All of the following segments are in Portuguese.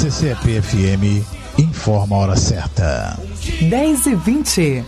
CCP-FM informa a hora certa. 10h20.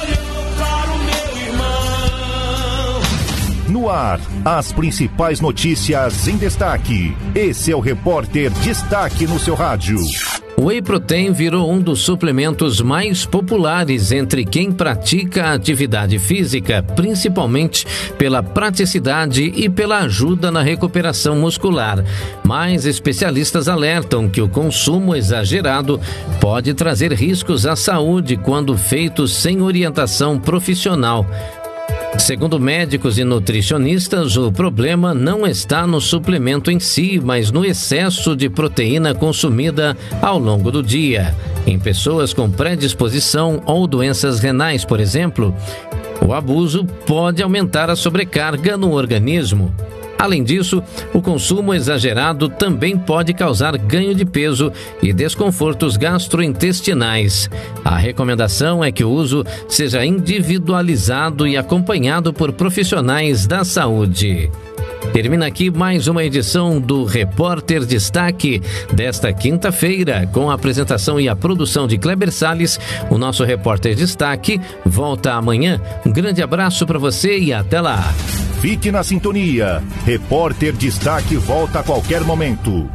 No ar, as principais notícias em destaque. Esse é o Repórter Destaque no seu rádio. O Whey Protein virou um dos suplementos mais populares entre quem pratica atividade física, principalmente pela praticidade e pela ajuda na recuperação muscular. Mas especialistas alertam que o consumo exagerado pode trazer riscos à saúde quando feito sem orientação profissional. Segundo médicos e nutricionistas, o problema não está no suplemento em si, mas no excesso de proteína consumida ao longo do dia. Em pessoas com predisposição ou doenças renais, por exemplo, o abuso pode aumentar a sobrecarga no organismo. Além disso, o consumo exagerado também pode causar ganho de peso e desconfortos gastrointestinais. A recomendação é que o uso seja individualizado e acompanhado por profissionais da saúde. Termina aqui mais uma edição do Repórter Destaque desta quinta-feira, com a apresentação e a produção de Kleber Salles. O nosso Repórter Destaque volta amanhã. Um grande abraço para você e até lá. Fique na sintonia. Repórter Destaque volta a qualquer momento.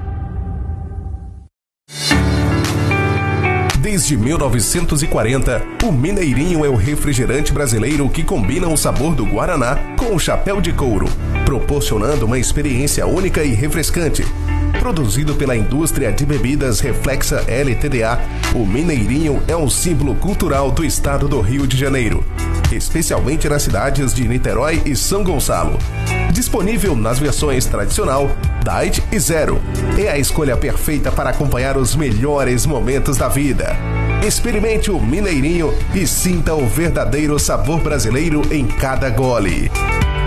Desde 1940, o Mineirinho é o refrigerante brasileiro que combina o sabor do Guaraná com o chapéu de couro, proporcionando uma experiência única e refrescante. Produzido pela indústria de bebidas Reflexa LTDA, o Mineirinho é um símbolo cultural do estado do Rio de Janeiro, especialmente nas cidades de Niterói e São Gonçalo. Disponível nas versões tradicional, Diet e Zero. É a escolha perfeita para acompanhar os melhores momentos da vida. Experimente o Mineirinho e sinta o verdadeiro sabor brasileiro em cada gole.